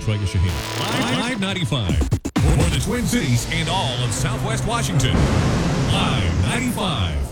Vegas Shaheen. Live 95 for the Twin Cities and all of Southwest Washington. Live 95.